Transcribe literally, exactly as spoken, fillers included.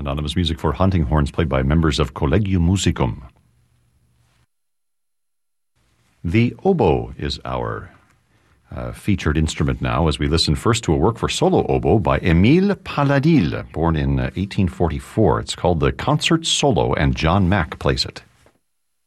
Anonymous music for hunting horns played by members of Collegium Musicum. The oboe is our uh, featured instrument now, as we listen first to a work for solo oboe by Émile Paladil, born in uh, eighteen forty-four. It's called the Concert Solo, and John Mack plays it.